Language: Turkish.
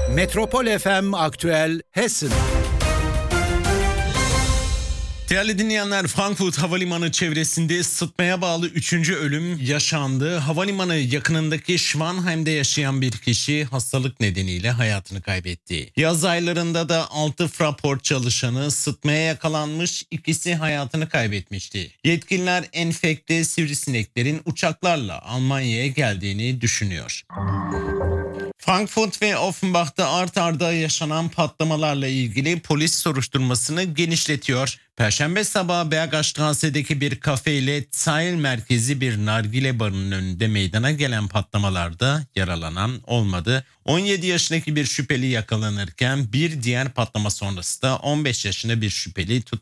Metropol FM Aktüel Hessen. Değerli dinleyenler, Frankfurt Havalimanı çevresinde ısıtmaya bağlı 3. ölüm yaşandı. Havalimanı yakınındaki Schwanheim'de yaşayan bir kişi hastalık nedeniyle hayatını kaybetti. Yaz aylarında da 6 Fraport çalışanı ısıtmaya yakalanmış, ikisi hayatını kaybetmişti. Yetkililer enfekte sivrisineklerin uçaklarla Almanya'ya geldiğini düşünüyor. Frankfurt ve Offenbach'ta art arda yaşanan patlamalarla ilgili polis soruşturmasını genişletiyor. Perşembe sabahı Bergerstrasse'deki bir kafe ile sahil merkezi bir nargile barının önünde meydana gelen patlamalarda yaralanan olmadı. 17 yaşındaki bir şüpheli yakalanırken bir diğer patlama sonrası da 15 yaşında bir şüpheli tutuklandı.